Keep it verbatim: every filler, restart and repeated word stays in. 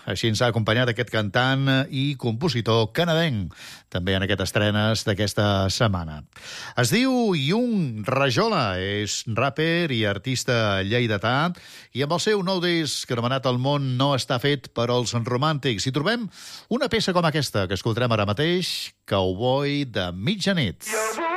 Així ens ha acompanyat aquest cantant i compositor canadenc, també en aquestes estrenes d'aquesta setmana. Es diu Yung Rajola, és rapper i artista lleidatà, i amb el seu nou disc anomenat El món no està fet per als romàntics hi trobem una peça com aquesta que escoltarem ara mateix, Cowboy de mitjanit.